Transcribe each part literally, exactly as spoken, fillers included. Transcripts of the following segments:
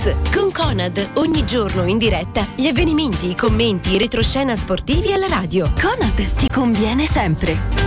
Max con Conad, ogni giorno in diretta gli avvenimenti, i commenti, i retroscena sportivi alla radio. Conad ti conviene sempre.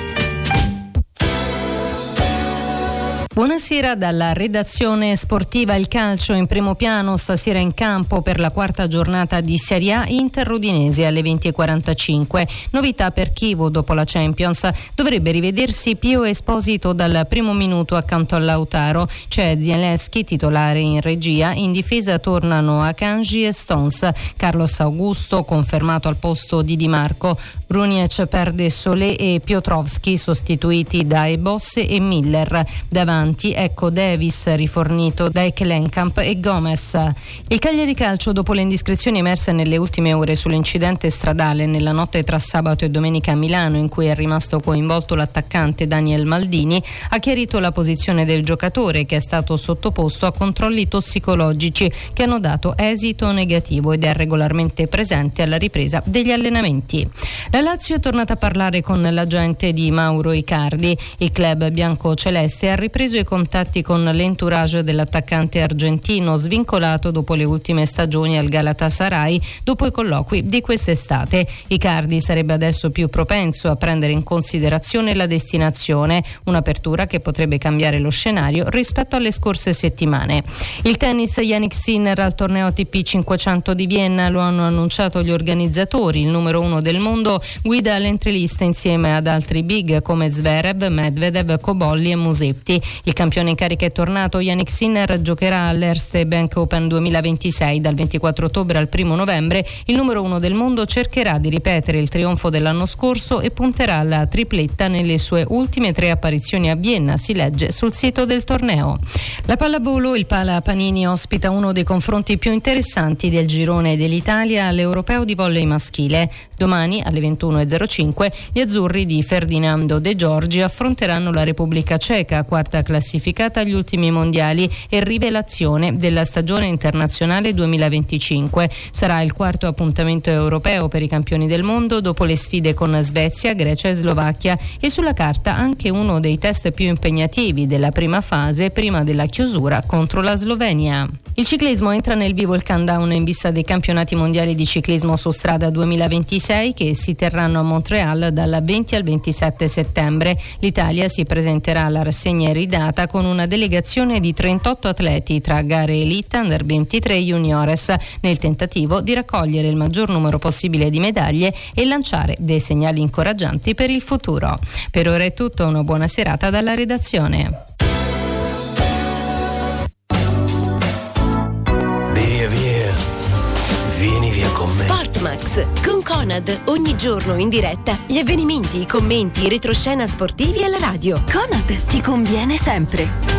Buonasera dalla redazione sportiva. Il calcio in primo piano stasera in campo per la quarta giornata di Serie A Inter-Udinese alle venti e quarantacinque. Novità per Chievo dopo la Champions. Dovrebbe rivedersi Pio Esposito dal primo minuto accanto a Lautaro. C'è Zielinski titolare in regia. In difesa tornano Akanji e Stones. Carlos Augusto confermato al posto di Di Marco. Bruniec perde Solé e Piotrowski sostituiti da Ebosse e Miller. Davanti ecco Davis rifornito da Eklenkamp e Gomez. Il Cagliari Calcio, dopo le indiscrezioni emerse nelle ultime ore sull'incidente stradale nella notte tra sabato e domenica a Milano, in cui è rimasto coinvolto l'attaccante Daniel Maldini, ha chiarito la posizione del giocatore, che è stato sottoposto a controlli tossicologici che hanno dato esito negativo ed è regolarmente presente alla ripresa degli allenamenti. La Lazio è tornata a parlare con l'agente di Mauro Icardi. Il club bianco-celeste ha ripreso i contatti con l'entourage dell'attaccante argentino, svincolato dopo le ultime stagioni al Galatasaray dopo i colloqui di quest'estate. Icardi sarebbe adesso più propenso a prendere in considerazione la destinazione, un'apertura che potrebbe cambiare lo scenario rispetto alle scorse settimane. Il tennis, Jannik Sinner al torneo A T P cinquecento di Vienna, lo hanno annunciato gli organizzatori. Il numero uno del mondo guida l'entrelista insieme ad altri big come Zverev, Medvedev, Cobolli e Musetti. Il campione in carica è tornato. Jannik Sinner giocherà all'Erste Bank Open duemilaventisei dal ventiquattro ottobre al primo novembre. Il numero uno del mondo cercherà di ripetere il trionfo dell'anno scorso e punterà alla tripletta nelle sue ultime tre apparizioni a Vienna, si legge sul sito del torneo. La pallavolo, il Pala Panini ospita uno dei confronti più interessanti del girone dell'Italia all'Europeo di volley maschile. Domani alle ventuno e zero cinque gli azzurri di Ferdinando De Giorgi affronteranno la Repubblica Ceca, quarta classificata agli ultimi mondiali e rivelazione della stagione internazionale duemilaventicinque. Sarà il quarto appuntamento europeo per i campioni del mondo dopo le sfide con Svezia, Grecia e Slovacchia, e sulla carta anche uno dei test più impegnativi della prima fase prima della chiusura contro la Slovenia. Il ciclismo entra nel vivo il countdown in vista dei campionati mondiali di ciclismo su strada duemilaventisei che si terranno a Montreal dal venti al ventisette settembre. L'Italia si presenterà alla rassegna iridata con una delegazione di trentotto atleti tra gare elite, under ventitré e juniores, nel tentativo di raccogliere il maggior numero possibile di medaglie e lanciare dei segnali incoraggianti per il futuro. Per ora è tutto, una buona serata dalla redazione. Via via, vieni via con me. Sportmax con Conad, ogni giorno in diretta gli avvenimenti, i commenti, i retroscena sportivi alla radio. Conad ti conviene sempre.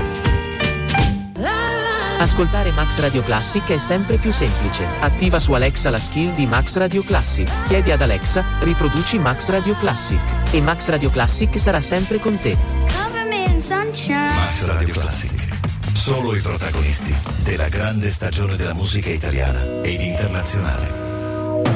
Ascoltare Max Radio Classic è sempre più semplice. Attiva su Alexa la skill di Max Radio Classic. Chiedi ad Alexa, riproduci Max Radio Classic. E Max Radio Classic sarà sempre con te. Max Radio Classic. Solo i protagonisti della grande stagione della musica italiana ed internazionale.